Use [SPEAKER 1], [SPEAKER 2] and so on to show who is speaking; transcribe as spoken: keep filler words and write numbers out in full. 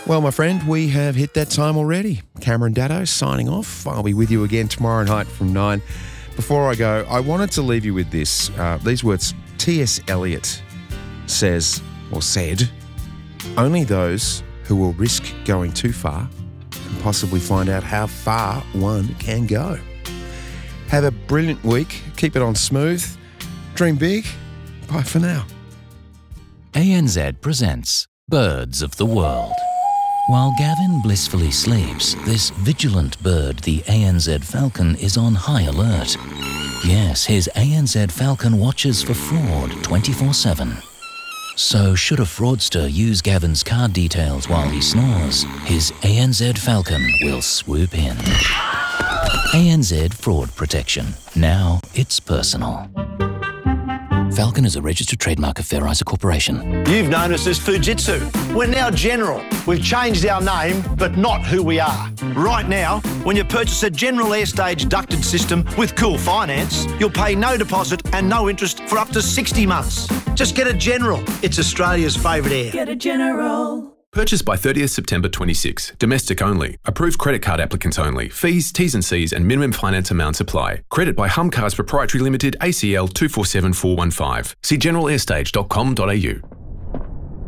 [SPEAKER 1] Well, my friend, we have hit that time already. Cameron Daddo signing off. I'll be with you again tomorrow night from nine. Before I go, I wanted to leave you with this. Uh, these words. T S Eliot says, or said, only those who will risk going too far can possibly find out how far one can go. Have a brilliant week. Keep it on smooth. Dream big. Bye for now.
[SPEAKER 2] A N Z presents Birds of the World. While Gavin blissfully sleeps, this vigilant bird, the A N Z falcon, is on high alert. Yes, his A N Z falcon watches for fraud twenty-four seven. So should a fraudster use Gavin's card details while he snores, his A N Z falcon will swoop in. A N Z Fraud Protection. Now it's personal. Falcon is a registered trademark of Fair Isa Corporation.
[SPEAKER 3] You've known us as Fujitsu. We're now General. We've changed our name, but not who we are. Right now, when you purchase a General Airstage ducted system with Cool Finance, you'll pay no deposit and no interest for up to sixty months. Just get a General. It's Australia's favourite air.
[SPEAKER 4] Get a General.
[SPEAKER 5] Purchased by thirtieth September twenty-six. Domestic only. Approved credit card applicants only. Fees, T's and C's and minimum finance amounts apply. Credit by Hum Cars Proprietary Limited, A C L two four seven four one five. See general airstage dot com dot a u.